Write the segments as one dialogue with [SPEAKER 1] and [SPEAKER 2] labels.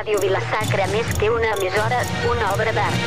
[SPEAKER 1] Ràdio Vila-sacra, més que una emissora, una obra d'art.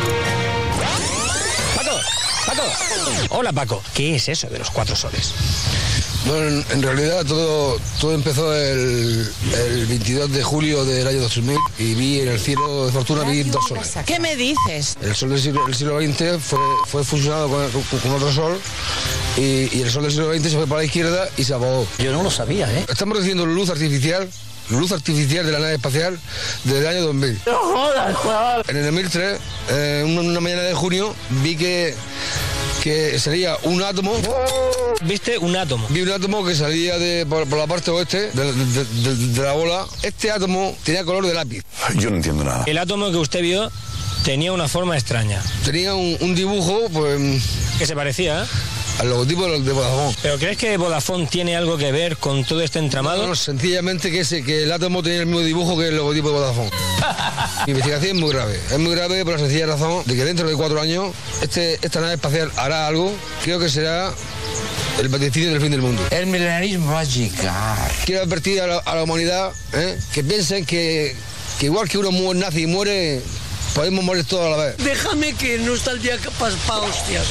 [SPEAKER 2] Paco. Hola, Paco. ¿Qué es eso de los 4 soles?
[SPEAKER 3] Bueno, en realidad todo empezó el 22 de julio del año 2000 y vi en el cielo de fortuna, vi 2 soles.
[SPEAKER 4] ¿Qué me dices?
[SPEAKER 3] El sol del siglo XX fue fusionado con otro sol y el sol del siglo XX se fue para la izquierda y se apagó.
[SPEAKER 2] Yo no lo sabía, ¿eh?
[SPEAKER 3] Estamos recibiendo luz artificial de la nave espacial desde el año 2000.
[SPEAKER 2] ¡No jodas, chaval!
[SPEAKER 3] En el 2003, una mañana de junio, vi que salía un átomo.
[SPEAKER 2] ¿Viste un átomo?
[SPEAKER 3] Vi un átomo que salía por la parte oeste de la bola. Este átomo tenía color de lápiz.
[SPEAKER 5] Yo no entiendo nada.
[SPEAKER 2] El átomo que usted vio tenía una forma extraña.
[SPEAKER 3] Tenía un dibujo, pues,
[SPEAKER 2] ¿Qué se parecía, eh?
[SPEAKER 3] al logotipo de Vodafone.
[SPEAKER 2] ¿Pero crees que Vodafone tiene algo que ver con todo este entramado?
[SPEAKER 3] No, sencillamente que el átomo tenía el mismo dibujo que el logotipo de Vodafone. Mi investigación es muy grave por la sencilla razón de que dentro de 4 años esta nave espacial hará algo. Creo que será el vaticinio del fin del mundo.
[SPEAKER 4] El milenarismo va a llegar.
[SPEAKER 3] Quiero advertir a la humanidad que piensen que igual que uno nace y muere, podemos morir todos a la vez.
[SPEAKER 6] Déjame que no está el día pa' hostias.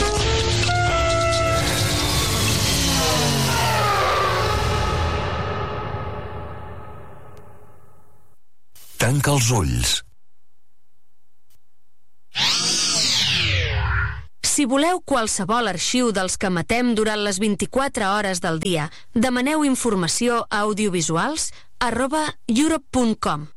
[SPEAKER 5] Tanca els ulls.
[SPEAKER 7] Si voleu qualsevol arxiu dels que emetem durant les 24 hores del dia, demaneu informació a audiovisuals@europe.com.